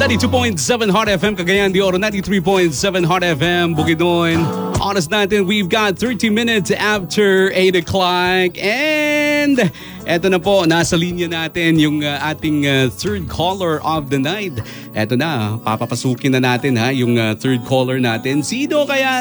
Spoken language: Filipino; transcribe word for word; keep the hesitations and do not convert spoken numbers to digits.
ninety-two point seven Hot F M, Cagayan de Oro, ninety-three point seven Hot F M, Bukidnon. Oras natin, we've got thirty minutes after eight o'clock. And eto na po, nasa linya natin yung uh, ating uh, third caller of the night. Eto na, papapasukin na natin ha, yung uh, third caller natin. Sino kaya